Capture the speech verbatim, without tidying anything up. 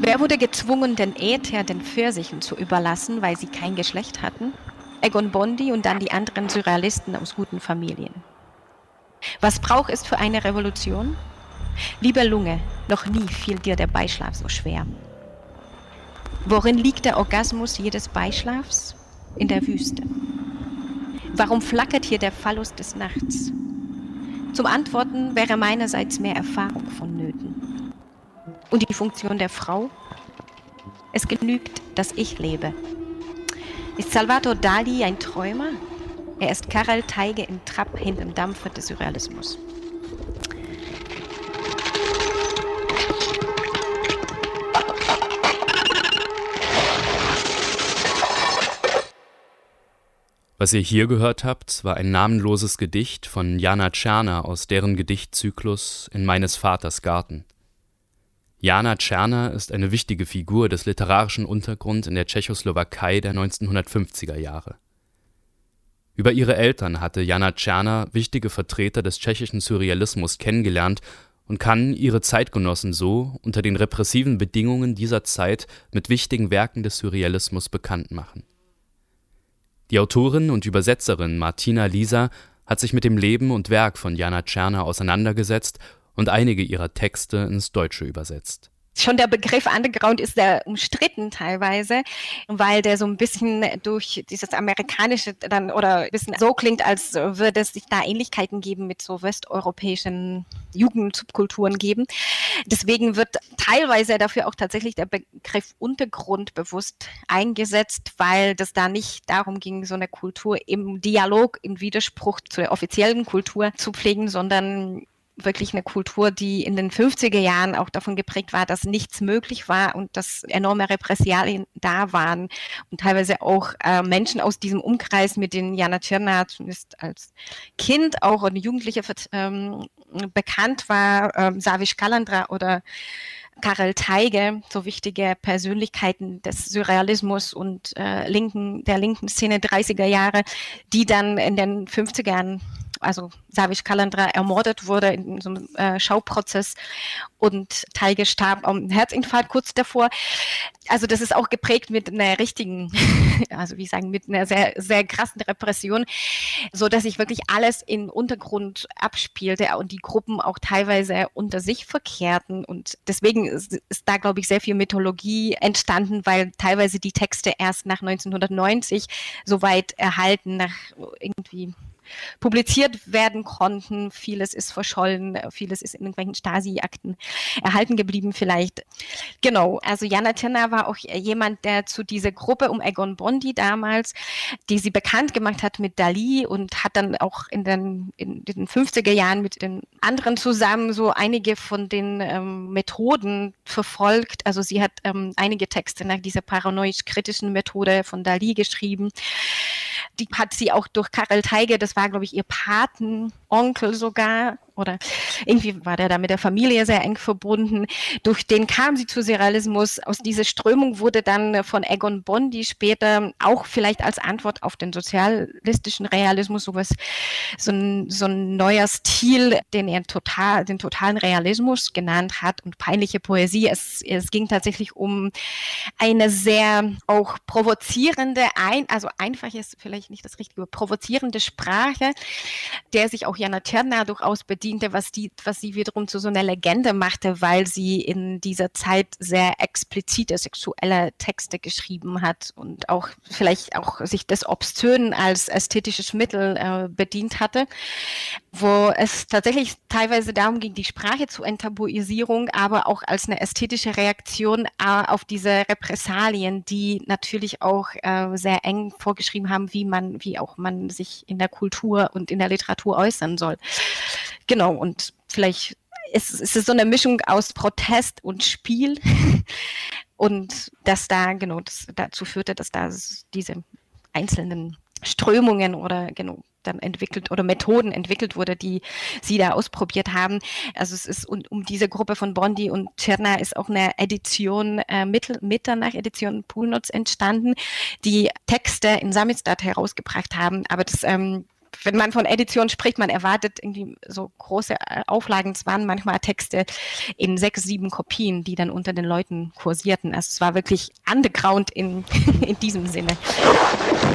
Wer wurde gezwungen, den Äther den Pfirsichen zu überlassen, weil sie kein Geschlecht hatten? Egon Bondy und dann die anderen Surrealisten aus guten Familien. Was braucht es für eine Revolution? Liebe Lunge, noch nie fiel dir der Beischlaf so schwer. Worin liegt der Orgasmus jedes Beischlafs? In der Wüste. Warum flackert hier der Phallus des Nachts? Zum Antworten wäre meinerseits mehr Erfahrung vonnöten. Und die Funktion der Frau? Es genügt, dass ich lebe. Ist Salvador Dali ein Träumer? Er ist Karel Teige im Trab hinterm Dampfer des Surrealismus. Was ihr hier gehört habt, war ein namenloses Gedicht von Jana Tscherner aus deren Gedichtzyklus In meines Vaters Garten. Jana Tscherner ist eine wichtige Figur des literarischen Untergrunds in der Tschechoslowakei der neunzehnhundertfünfziger Jahre. Über ihre Eltern hatte Jana Tscherner wichtige Vertreter des tschechischen Surrealismus kennengelernt und kann ihre Zeitgenossen so unter den repressiven Bedingungen dieser Zeit mit wichtigen Werken des Surrealismus bekannt machen. Die Autorin und Übersetzerin Martina Lisa hat sich mit dem Leben und Werk von Jana Tscherner auseinandergesetzt und einige ihrer Texte ins Deutsche übersetzt. Schon der Begriff Underground ist sehr umstritten teilweise, weil der so ein bisschen durch dieses amerikanische dann oder ein bisschen so klingt, als würde es sich da Ähnlichkeiten geben mit so westeuropäischen Jugendsubkulturen geben. Deswegen wird teilweise dafür auch tatsächlich der Begriff Untergrund bewusst eingesetzt, weil das da nicht darum ging, so eine Kultur im Dialog, im Widerspruch zu der offiziellen Kultur zu pflegen, sondern wirklich eine Kultur, die in den fünfziger Jahren auch davon geprägt war, dass nichts möglich war und dass enorme Repressalien da waren und teilweise auch äh, Menschen aus diesem Umkreis, mit denen Jana Tscherner zumindest als Kind auch oder Jugendliche ähm, bekannt war, ähm, Saviš Kalandra oder Karel Teige, so wichtige Persönlichkeiten des Surrealismus und äh, linken, der linken Szene dreißiger Jahre, die dann in den fünfziger Jahren, also Saviš Kalandra ermordet wurde in so einem äh, Schauprozess und Teige starb am Herzinfarkt kurz davor. Also das ist auch geprägt mit einer richtigen, also wie ich sagen, mit einer sehr, sehr krassen Repression, so dass sich wirklich alles im Untergrund abspielte und die Gruppen auch teilweise unter sich verkehrten und deswegen ist, ist da, glaube ich, sehr viel Mythologie entstanden, weil teilweise die Texte erst nach neunzehnhundertneunzig soweit erhalten, nach irgendwie publiziert werden konnten. Vieles ist verschollen, vieles ist in irgendwelchen Stasi-Akten erhalten geblieben vielleicht. Genau, also Jana Tscherner war auch jemand, der zu dieser Gruppe um Egon Bondy damals, die sie bekannt gemacht hat mit Dali und hat dann auch in den, in den fünfziger Jahren mit den anderen zusammen so einige von den ähm, Methoden verfolgt. Also sie hat ähm, einige Texte nach dieser paranoisch-kritischen Methode von Dali geschrieben. Die hat sie auch durch Karel Teige, das war, glaube ich, ihr Patenonkel sogar, oder irgendwie war der da mit der Familie sehr eng verbunden. Durch den kam sie zu Surrealismus. Aus dieser Strömung wurde dann von Egon Bondy später auch vielleicht als Antwort auf den sozialistischen Realismus sowas, so ein, so ein neuer Stil, den er total, den totalen Realismus genannt hat und peinliche Poesie. Es, es ging tatsächlich um eine sehr auch provozierende, ein, also einfach ist vielleicht nicht das Richtige, provozierende Sprache, der sich auch Jana Tscherner durchaus bediente, was die, was sie wiederum zu so einer Legende machte, weil sie in dieser Zeit sehr explizite sexuelle Texte geschrieben hat und auch vielleicht auch sich des Obszönen als ästhetisches Mittel äh, bedient hatte, wo es tatsächlich teilweise darum ging, die Sprache zu Enttabuisierung, aber auch als eine ästhetische Reaktion äh, auf diese Repressalien, die natürlich auch äh, sehr eng vorgeschrieben haben, wie man, wie auch man sich in der Kultur und in der Literatur äußern soll. Genau, und vielleicht ist, ist es so eine Mischung aus Protest und Spiel und dass da, genau, das dazu führte, dass da diese einzelnen Strömungen oder genau dann entwickelt oder Methoden entwickelt wurde, die sie da ausprobiert haben. Also es ist um, um diese Gruppe von Bondy und Tscherner ist auch eine Edition, äh, Mittel, Mitternach-Edition Půlnoc entstanden, die Texte in Samizdat herausgebracht haben, aber das ähm, wenn man von Edition spricht, man erwartet irgendwie so große Auflagen. Es waren manchmal Texte in sechs, sieben Kopien, die dann unter den Leuten kursierten. Also es war wirklich underground in, in diesem Sinne.